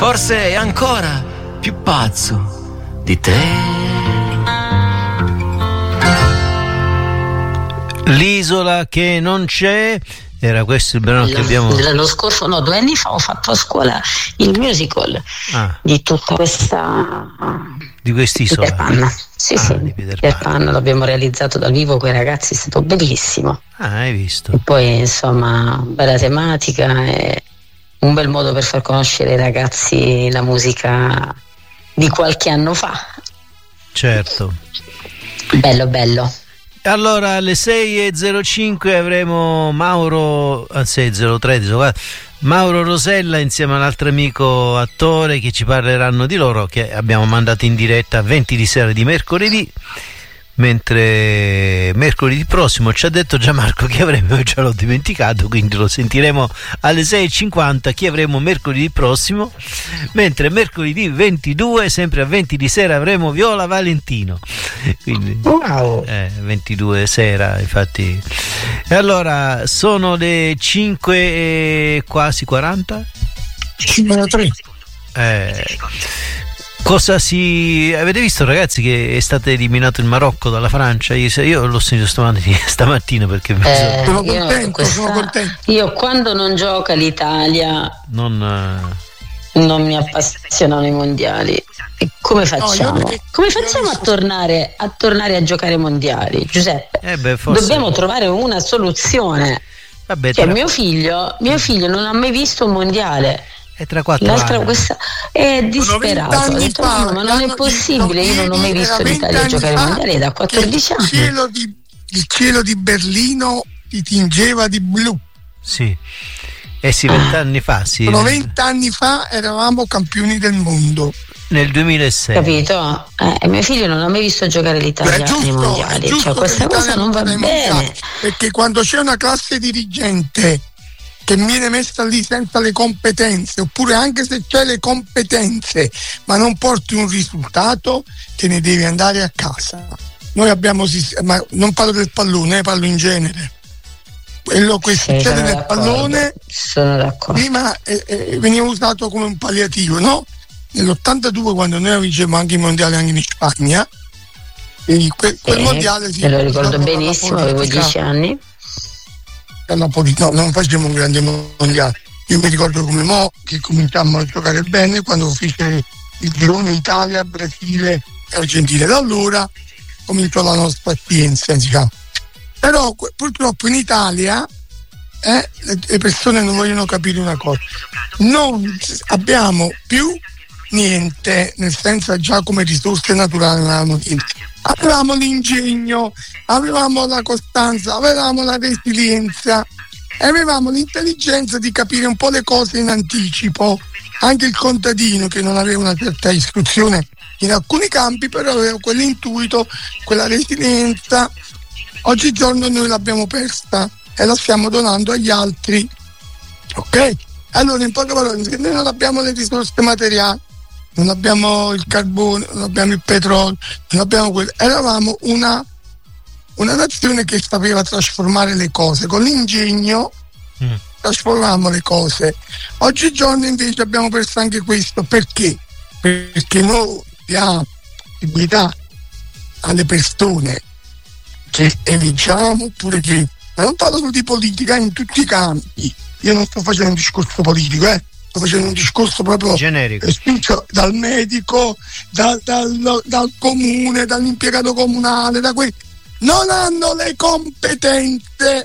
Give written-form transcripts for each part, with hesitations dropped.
forse è ancora più pazzo di te. L'isola che non c'è. Era questo il brano che abbiamo. L'anno scorso, no, 2 anni fa ho fatto a scuola il musical di tutta questa. Di quest'isola. Peter Pan. Sì, di Peter Pan l'abbiamo realizzato dal vivo con i ragazzi, è stato bellissimo. Hai visto? E poi, insomma, bella tematica e un bel modo per far conoscere ai ragazzi la musica di qualche anno fa. Certo. Bello. Allora alle 6:05 avremo Mauro, anzi 6:03, Mauro Rosella insieme all'altro amico attore che ci parleranno di loro, che abbiamo mandato in diretta a 20 di sera di mercoledì, mentre mercoledì prossimo ci ha detto Gianmarco che avremo, io già l'ho dimenticato, quindi lo sentiremo alle 6:50 chi avremo mercoledì prossimo, mentre mercoledì 22 sempre a 20 di sera avremo Viola Valentino, quindi 22 sera infatti. E allora sono le 5 e quasi 40 53. Cosa avete visto, ragazzi, che è stato eliminato il Marocco dalla Francia? Io l'ho sentito stamattina perché sono contento. Io quando non gioca l'Italia non mi appassionano i mondiali. E come facciamo? Come facciamo a tornare a giocare ai mondiali, Giuseppe? Dobbiamo trovare una soluzione. Vabbè, mio figlio non ha mai visto un mondiale. Tra 4 anni. Questa è disperato. Ha detto, ma non è possibile, io non ho mai visto l'Italia giocare ai mondiali da 14 anni. Il cielo di Berlino ti tingeva di blu. Sì. 20 anni fa, sì. 20 anni fa eravamo campioni del mondo. Nel 2006. Capito? Mio figlio non ha mai visto giocare l'Italia nei mondiali. Questa cosa non va bene. Perché quando c'è una classe dirigente che viene messa lì senza le competenze, oppure anche se c'è le competenze ma non porti un risultato, te ne devi andare a casa. Noi abbiamo, ma non parlo del pallone, parlo in genere. Quello che succede nel pallone prima veniva usato come un palliativo, no? Nell'82, quando noi vincemmo anche i mondiali anche in Spagna, quel mondiale lo ricordo benissimo, avevo 10 anni. Non facciamo un grande mondiale. Io mi ricordo come che cominciammo a giocare bene quando fece il girone Italia, Brasile e Argentina. Da allora cominciò la nostra esperienza, diciamo. Però purtroppo in Italia le persone non vogliono capire una cosa: non abbiamo più niente, nel senso già come risorse naturali non avevamo niente. Avevamo l'ingegno, avevamo la costanza, avevamo la resilienza, avevamo l'intelligenza di capire un po' le cose in anticipo. Anche il contadino, che non aveva una certa istruzione in alcuni campi, però aveva quell'intuito, quella resilienza. Oggigiorno noi l'abbiamo persa e la stiamo donando agli altri, ok? Allora, in poche parole, se noi non abbiamo le risorse materiali, non abbiamo il carbone, non abbiamo il petrolio, non abbiamo quello. Eravamo una nazione che sapeva trasformare le cose con l'ingegno, trasformavamo le cose. Oggigiorno invece abbiamo perso anche questo. Perché? Perché noi diamo possibilità alle persone che eleggiamo, oppure che, ma non parlo solo di politica, in tutti i campi. Io non sto facendo un discorso politico, sto facendo un discorso proprio generico, dal medico, dal comune, dall'impiegato comunale, da quelli non hanno le competenze.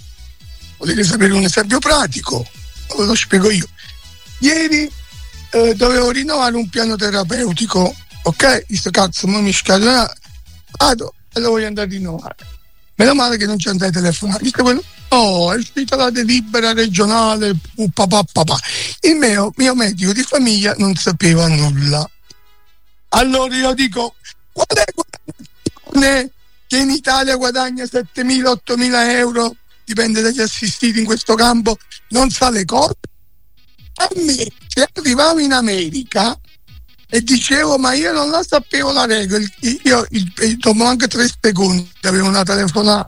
Volete sapere un esempio pratico? Ve lo spiego io. Ieri dovevo rinnovare un piano terapeutico, ok? Questo cazzo, ma mi scade, vado e lo voglio andare a rinnovare. Meno male che non c'è andare a telefonare. Visto quello? Oh, è uscita la delibera regionale, papà. Il mio medico di famiglia non sapeva nulla. Allora io dico, qual è quella che in Italia guadagna 7.000-8.000 euro, dipende dagli assistiti in questo campo, non sa le cose? A me, se arrivavo in America e dicevo, ma io non la sapevo la regola, io dopo anche 3 secondi avevo una telefonata,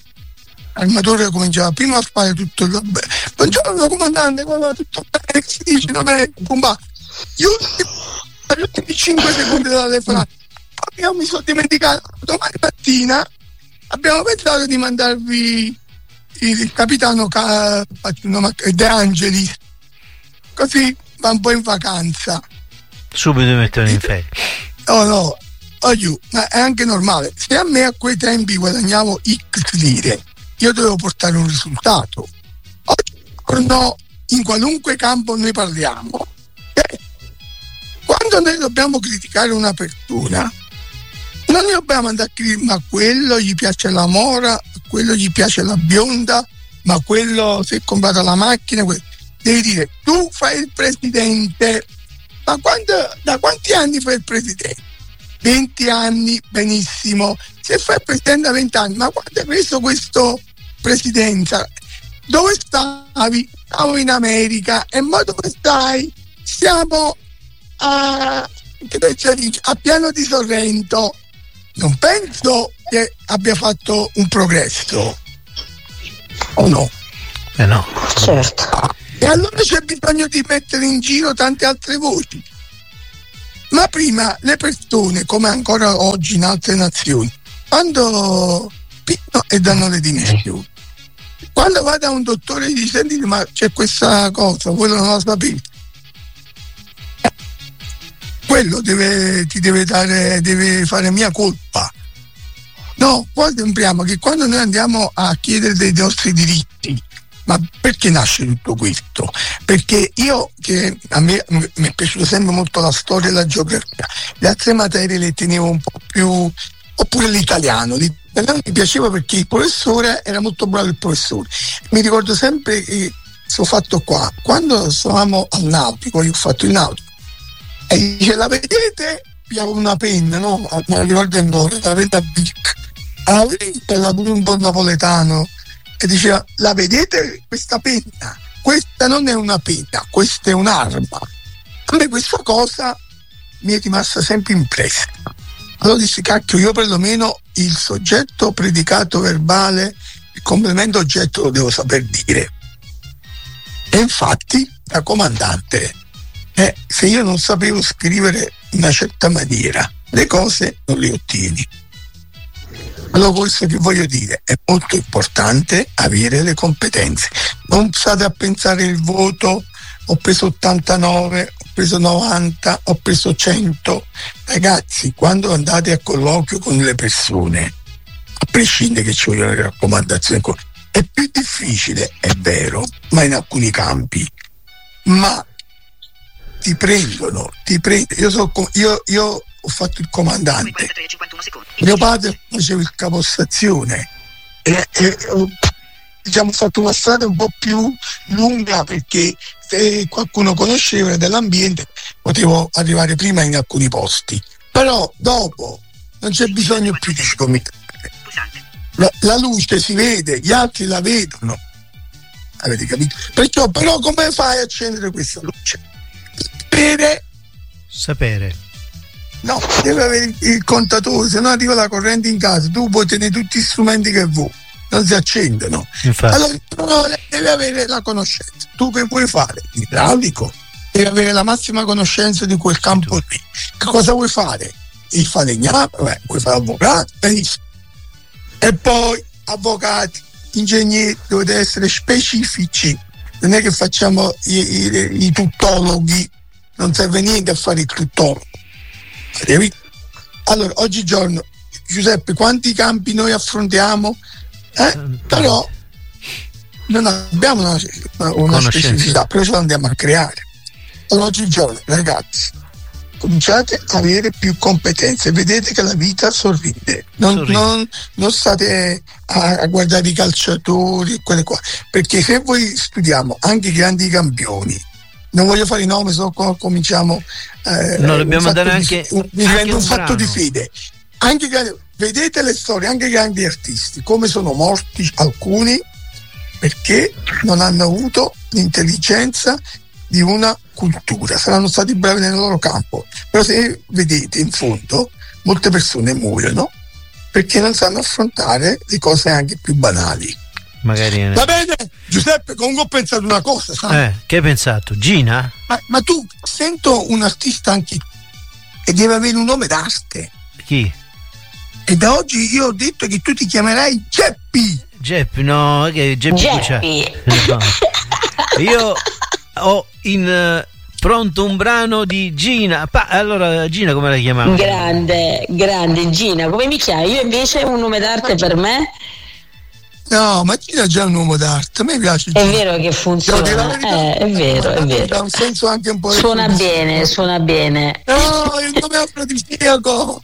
l'armatore cominciava prima a fare tutto il buongiorno comandante, tutto bene, si dice, non è, gli ultimi 5 secondi della telefonata. Io mi sono dimenticato, domani mattina abbiamo pensato di mandarvi il capitano De Angelis, così va un po' in vacanza. Subito mettono in ferie. No, ma è anche normale. Se a me a quei tempi guadagnavo X lire, io dovevo portare un risultato. Oggi no, in qualunque campo noi parliamo, quando noi dobbiamo criticare una persona, non ne dobbiamo andare a dire ma a quello gli piace la mora, a quello gli piace la bionda, ma quello si è comprato la macchina. Devi dire, tu fai il presidente, ma da quanti anni fai il presidente? 20 anni, benissimo. Se fai il presidente da 20 anni, ma quando hai preso questa presidenza, dove stavi? Stavo in America. E ma dove stai? Siamo a Piano di Sorrento. Non penso che abbia fatto un progresso, o no? No. Certo. E allora c'è bisogno di mettere in giro tante altre voci. Ma prima le persone, come ancora oggi in altre nazioni, quando pigliano e danno le dimissioni, quando va da un dottore e gli dice senti, ma c'è questa cosa, quello non lo sapete, quello ti deve fare mia colpa. No, qua sembriamo che quando noi andiamo a chiedere dei nostri diritti, ma perché nasce tutto questo? Perché a me mi è piaciuta sempre molto la storia e la geografia, le altre materie le tenevo un po' più, oppure l'italiano mi piaceva perché il professore era molto bravo. Il professore, mi ricordo sempre che ho fatto qua, quando stavamo al nautico, io ho fatto il nautico e dice la vedete, abbiamo una penna, no? Non ricordo il nome, la penna Bic, la pure un po' napoletano, e diceva la vedete questa penna? Questa non è una penna, questa è un'arma. A me questa cosa mi è rimasta sempre impressa. Allora dissi cacchio, io perlomeno il soggetto predicato verbale, il complemento oggetto lo devo saper dire. E infatti da comandante, se io non sapevo scrivere in una certa maniera, le cose non le ottieni. Allora questo che voglio dire, è molto importante avere le competenze. Non state a pensare il voto, ho preso 89, ho preso 90, ho preso 100. Ragazzi, quando andate a colloquio con le persone, a prescindere che ci vogliono le raccomandazioni, è più difficile, è vero, ma in alcuni campi. Ma ti prendono. Io ho fatto il comandante, mio padre faceva il capostazione e diciamo ho fatto una strada un po' più lunga, perché se qualcuno conosceva dell'ambiente potevo arrivare prima in alcuni posti, però dopo non c'è bisogno più di scomitare. La luce si vede, gli altri la vedono, avete capito? Perciò però come fai a accendere questa luce? Sapere. No, deve avere il contatore, se no arriva la corrente in casa, tu puoi tenere tutti gli strumenti che vuoi, non si accendono. Infatti. Allora però deve avere la conoscenza. Tu che vuoi fare? Idraulico, devi avere la massima conoscenza di quel campo lì. Che cosa vuoi fare? Il falegname, vuoi fare avvocato? Benissimo. E poi avvocati, ingegneri, dovete essere specifici. Non è che facciamo i tuttologhi, non serve niente a fare il tuttologo. Allora oggigiorno, Giuseppe, quanti campi noi affrontiamo? Però non abbiamo una specificità, però ce la andiamo a creare. Allora oggigiorno, ragazzi, cominciate ad avere più competenze, vedete che la vita sorride, non state a guardare i calciatori e quelle qua, perché se voi studiamo anche i grandi campioni, non voglio fare i nomi, se no cominciamo dobbiamo dare anche un fatto di fede. Vedete le storie, anche i grandi artisti come sono morti alcuni perché non hanno avuto l'intelligenza di una cultura, saranno stati bravi nel loro campo, però se vedete in fondo molte persone muoiono perché non sanno affrontare le cose anche più banali. magari. Va bene, Giuseppe, comunque ho pensato una cosa, sai? Che hai pensato? Gina? Ma tu, sento un artista anche che deve avere un nome d'arte. Chi? E da oggi io ho detto che tu ti chiamerai Geppi. Geppi, no, che Geppi. No. Io ho in pronto un brano di Gina. Allora, Gina come la chiamiamo? Grande Gina, come mi chiami? Io invece un nome d'arte per me. No, ma Gina ha già un nome d'arte, a me piace Gina. È vero che funziona, è vero. Ha un senso anche un po'. Suona bene. No, è un nome afrodisiaco.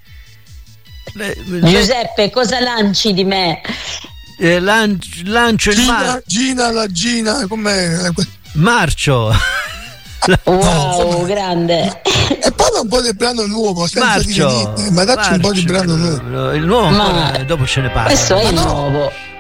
Giuseppe, cosa lanci di me? Lancio il Gina, com'è? Marcio. Wow, grande. E poi un po' del brano nuovo, senza dire niente, ma dacci un po' di brano nuovo. Il nuovo dopo ce ne parla. Questo è il nuovo.